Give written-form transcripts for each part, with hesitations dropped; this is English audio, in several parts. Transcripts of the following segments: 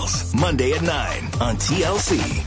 Details, Monday at 9 on TLC.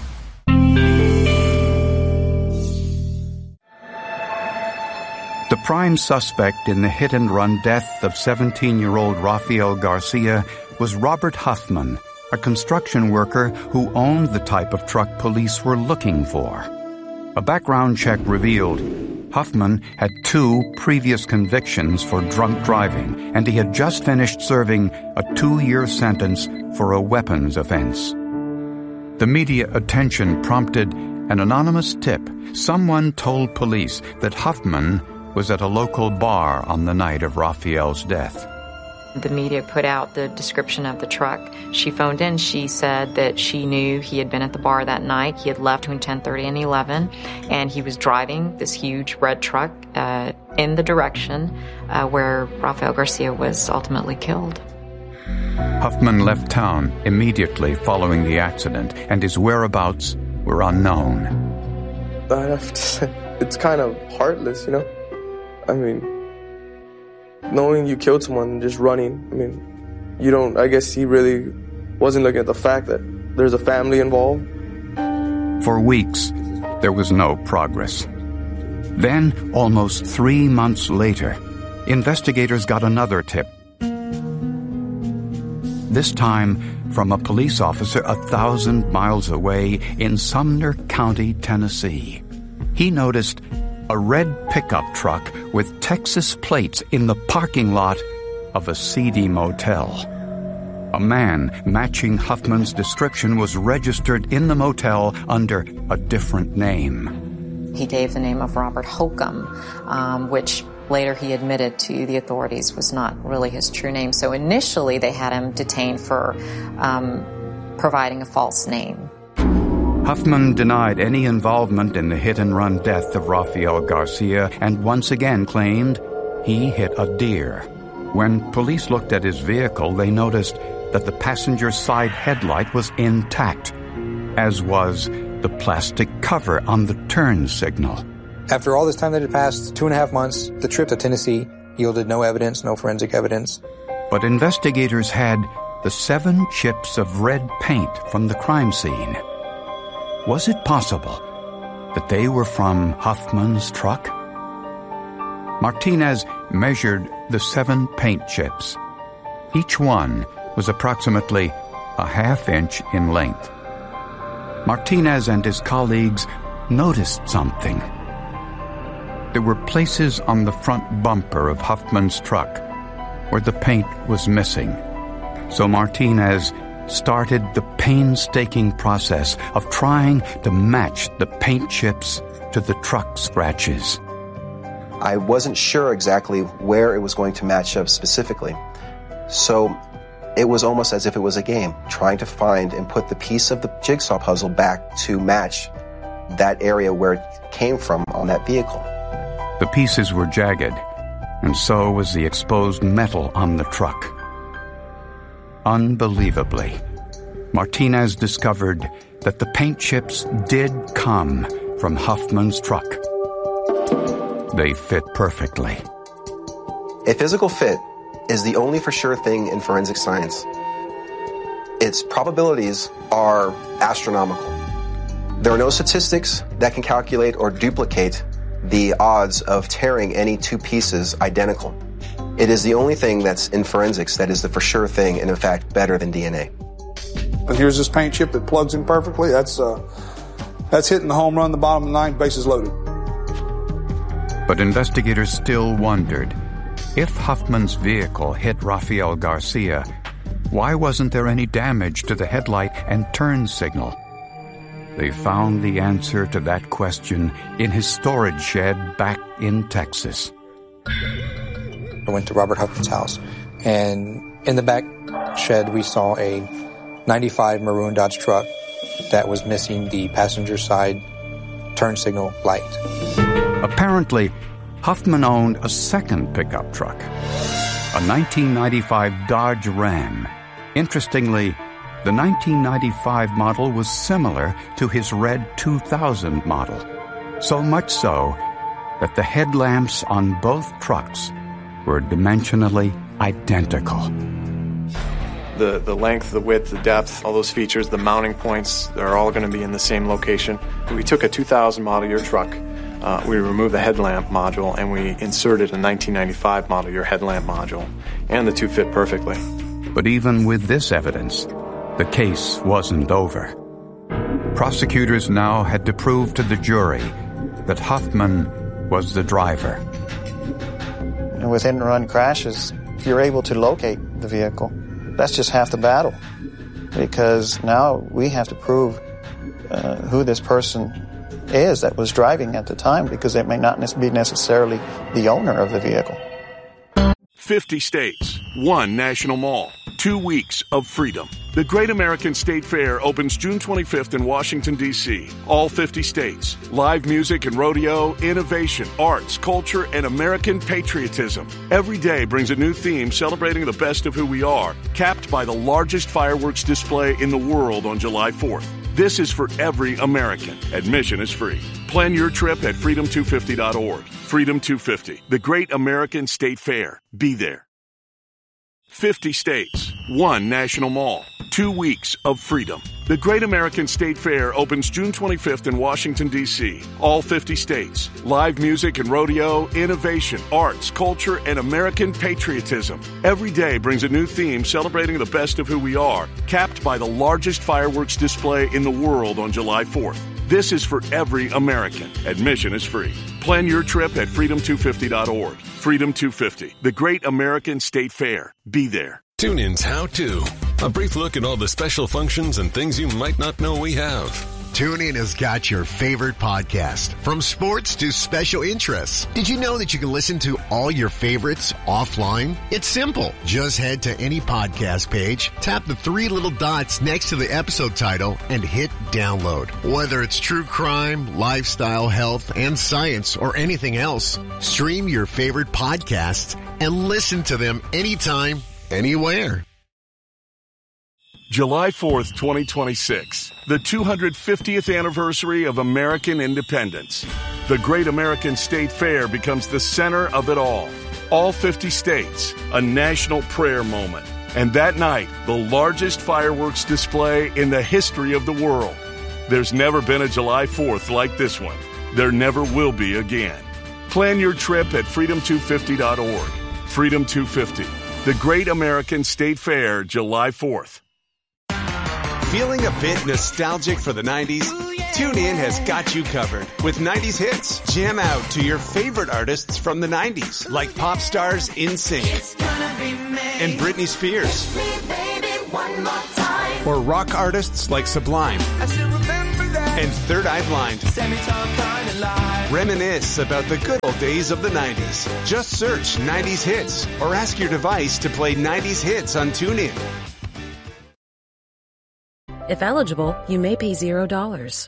The prime suspect in the hit-and-run death of 17-year-old Rafael Garcia was Robert Huffman, a construction worker who owned the type of truck police were looking for. A background check revealed Huffman had 2 previous convictions for drunk driving, and he had just finished serving a 2-year sentence for a weapons offense. The media attention prompted an anonymous tip. Someone told police that Huffman was at a local bar on the night of Rafael's death. The media put out the description of the truck. She phoned in. She said that she knew he had been at the bar that night. He had left between 10:30 and 11, and he was driving this huge red truck in the direction where Rafael Garcia was ultimately killed. Huffman left town immediately following the accident, and his whereabouts were unknown. It's kind of heartless, you know? I mean, knowing you killed someone and just running, I guess he really wasn't looking at the fact that there's a family involved. For weeks, there was no progress. Then, almost 3 months later, investigators got another tip. This time from a police officer 1,000 miles away in Sumner County, Tennessee. He noticed a red pickup truck with Texas plates in the parking lot of a seedy motel. A man matching Huffman's description was registered in the motel under a different name. He gave the name of Robert Holcomb, which later he admitted to the authorities was not really his true name. So initially they had him detained for providing a false name. Huffman denied any involvement in the hit-and-run death of Rafael Garcia and once again claimed he hit a deer. When police looked at his vehicle, they noticed that the passenger's side headlight was intact, as was the plastic cover on the turn signal. After all this time that had passed, 2.5 months, the trip to Tennessee yielded no evidence, no forensic evidence. But investigators had the 7 chips of red paint from the crime scene. Was it possible that they were from Huffman's truck? Martinez measured the 7 paint chips. Each one was approximately a ½ inch in length. Martinez and his colleagues noticed something. There were places on the front bumper of Huffman's truck where the paint was missing. So Martinez started the painstaking process of trying to match the paint chips to the truck scratches. I wasn't sure exactly where it was going to match up specifically. So it was almost as if it was a game, trying to find and put the piece of the jigsaw puzzle back to match that area where it came from on that vehicle. The pieces were jagged, and so was the exposed metal on the truck. Unbelievably, Martinez discovered that the paint chips did come from Huffman's truck. They fit perfectly. A physical fit is the only for sure thing in forensic science. Its probabilities are astronomical. There are no statistics that can calculate or duplicate the odds of tearing any 2 pieces identical. It is the only thing that's in forensics that is the for sure thing, and in fact, better than DNA. And here's this paint chip that plugs in perfectly. That's hitting the home run, the bottom of the 9th, bases loaded. But investigators still wondered, if Huffman's vehicle hit Rafael Garcia, why wasn't there any damage to the headlight and turn signal? They found the answer to that question in his storage shed back in Texas. I went to Robert Huffman's house, and in the back shed we saw a 95 maroon Dodge truck that was missing the passenger side turn signal light. Apparently, Huffman owned a second pickup truck, a 1995 Dodge Ram. Interestingly, the 1995 model was similar to his red 2000 model, so much so that the headlamps on both trucks were dimensionally identical. the length, the width, the depth, all those features, the mounting points, they're all going to be in the same location. We took a 2000 model year truck. We removed the headlamp module and we inserted a 1995 model year headlamp module, and the two fit perfectly. But even with this evidence, the case wasn't over. Prosecutors now had to prove to the jury that Huffman was the driver. And with hit-and-run crashes, if you're able to locate the vehicle, that's just half the battle. Because now we have to prove who this person is that was driving at the time, because they may not be necessarily the owner of the vehicle. 50 states, 1 national mall, 2 weeks of freedom. The Great American State Fair opens June 25th in Washington, D.C. All 50 states. Live music and rodeo, innovation, arts, culture, and American patriotism. Every day brings a new theme celebrating the best of who we are, capped by the largest fireworks display in the world on July 4th. This is for every American. Admission is free. Plan your trip at freedom250.org. Freedom 250, the Great American State Fair. Be there. 50 states, 1 national mall, 2 weeks of freedom. The Great American State Fair opens June 25th in Washington, D.C. All 50 states. Live music and rodeo, innovation, arts, culture, and American patriotism. Every day brings a new theme celebrating the best of who we are, capped by the largest fireworks display in the world on July 4th. This is for every American. Admission is free. Plan your trip at freedom250.org. Freedom 250, the Great American State Fair. Be there. TuneIn's How To. A brief look at all the special functions and things you might not know we have. TuneIn has got your favorite podcast, from sports to special interests. Did you know that you can listen to all your favorites offline? It's simple. Just head to any podcast page, tap the 3 little dots next to the episode title, and hit download. Whether it's true crime, lifestyle, health, and science, or anything else, stream your favorite podcasts and listen to them anytime, anywhere. July 4th, 2026, the 250th anniversary of American independence. The Great American State Fair becomes the center of it all. All 50 states, a national prayer moment. And that night, the largest fireworks display in the history of the world. There's never been a July 4th like this one. There never will be again. Plan your trip at freedom250.org. Freedom 250, the Great American State Fair, July 4th. Feeling a bit nostalgic for the 90s? TuneIn has got you covered with 90s hits. Jam out to your favorite artists from the 90s, like pop stars NSYNC and Britney Spears. Or rock artists like Sublime and Third Eye Blind. Reminisce about the good old days of the 90s. Just search 90s hits or ask your device to play 90s hits on TuneIn. If eligible, you may pay $0.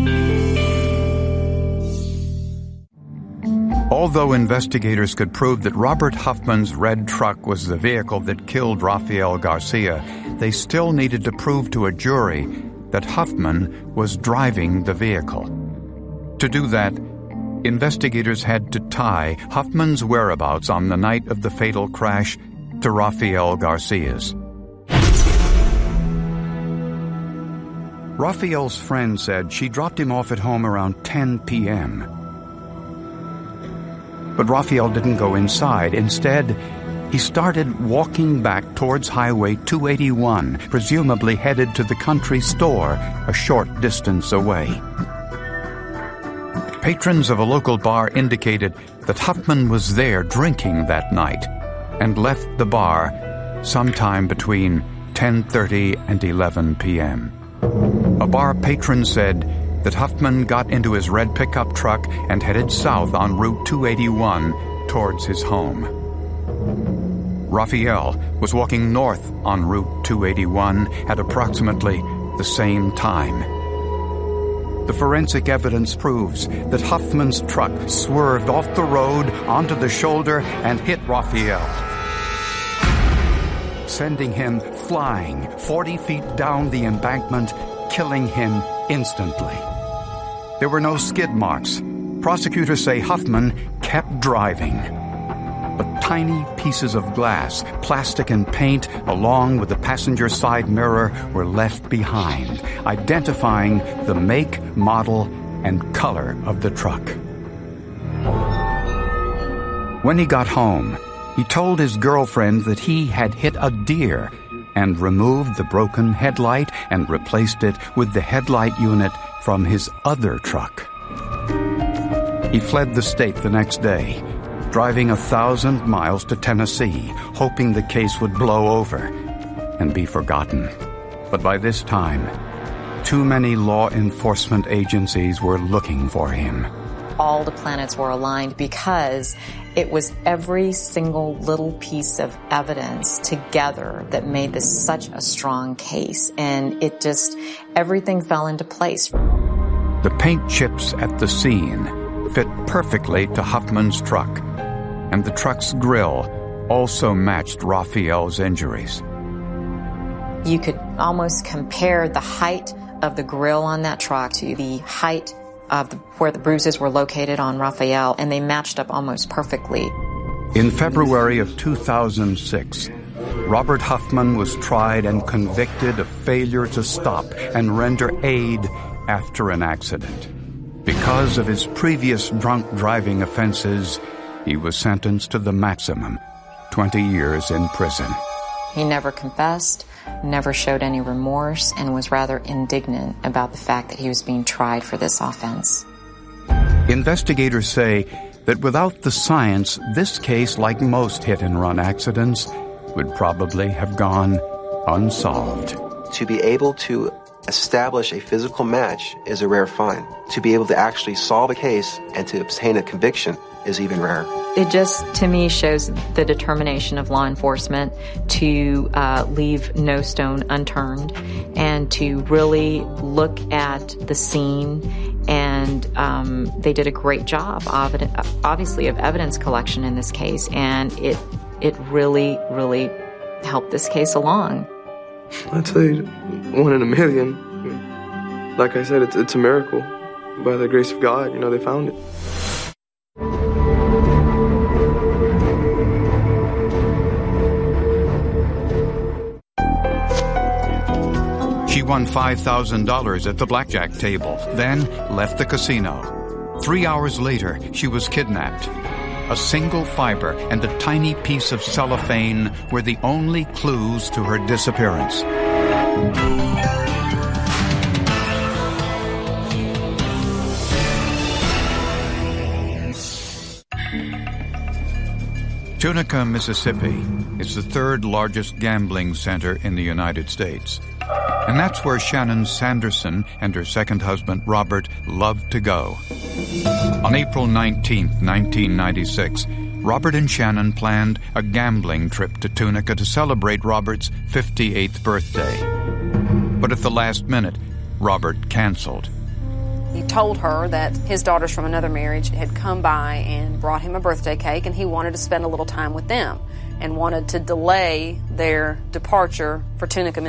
Although investigators could prove that Robert Huffman's red truck was the vehicle that killed Rafael Garcia, they still needed to prove to a jury that Huffman was driving the vehicle. To do that, investigators had to tie Huffman's whereabouts on the night of the fatal crash to Rafael Garcia's. Rafael's friend said she dropped him off at home around 10 p.m. But Rafael didn't go inside. Instead, he started walking back towards Highway 281, presumably headed to the country store a short distance away. Patrons of a local bar indicated that Huffman was there drinking that night and left the bar sometime between 10:30 and 11 p.m. A bar patron said that Huffman got into his red pickup truck and headed south on Route 281 towards his home. Rafael was walking north on Route 281 at approximately the same time. The forensic evidence proves that Huffman's truck swerved off the road onto the shoulder and hit Rafael, sending him flying 40 feet down the embankment, killing him instantly. There were no skid marks. Prosecutors say Huffman kept driving. but tiny pieces of glass, plastic and paint, along with the passenger side mirror, were left behind, identifying the make, model, and color of the truck. When he got home, he told his girlfriend that he had hit a deer and removed the broken headlight and replaced it with the headlight unit from his other truck. He fled the state the next day, driving 1,000 miles to Tennessee, hoping the case would blow over and be forgotten. But by this time, too many law enforcement agencies were looking for him. All the planets were aligned because it was every single little piece of evidence together that made this such a strong case. And everything fell into place. The paint chips at the scene fit perfectly to Huffman's truck, and the truck's grille also matched Raphael's injuries. You could almost compare the height of the grille on that truck to the height of where the bruises were located on Raphael, and they matched up almost perfectly. In February of 2006, Robert Huffman was tried and convicted of failure to stop and render aid after an accident. Because of his previous drunk driving offenses, he was sentenced to the maximum, 20 years in prison. He never confessed, never showed any remorse, and was rather indignant about the fact that he was being tried for this offense. Investigators say that without the science, this case, like most hit-and-run accidents, would probably have gone unsolved. To be able to establish a physical match is a rare find. To be able to actually solve a case and to obtain a conviction is even rarer. It just, to me, shows the determination of law enforcement to leave no stone unturned and to really look at the scene. And they did a great job, obviously, of evidence collection in this case. And it really, really helped this case along. I tell you, 1 in a million. Like I said, it's a miracle. By the grace of God, they found it. She won $5,000 at the blackjack table, then left the casino. 3 hours later, she was kidnapped. A single fiber and a tiny piece of cellophane were the only clues to her disappearance. Tunica, Mississippi is the third largest gambling center in the United States. And that's where Shannon Sanderson and her second husband, Robert, loved to go. On April 19, 1996, Robert and Shannon planned a gambling trip to Tunica to celebrate Robert's 58th birthday. But at the last minute, Robert canceled. He told her that his daughters from another marriage had come by and brought him a birthday cake, and he wanted to spend a little time with them and wanted to delay their departure for Tunica,